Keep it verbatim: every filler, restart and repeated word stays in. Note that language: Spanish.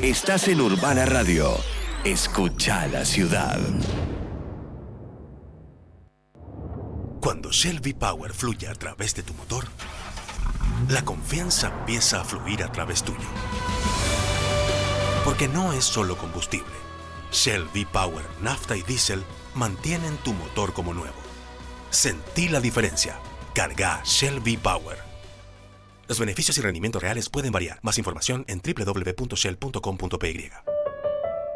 Estás en Urbana Radio. Escucha la ciudad. Cuando Shell V-Power fluye a través de tu motor, la confianza empieza a fluir a través tuyo. Porque no es solo combustible. Shell V-Power, nafta y diésel mantienen tu motor como nuevo. Sentí la diferencia. Carga Shell V-Power. Los beneficios y rendimientos reales pueden variar. Más información en doble u doble u doble u punto shell punto com punto p y.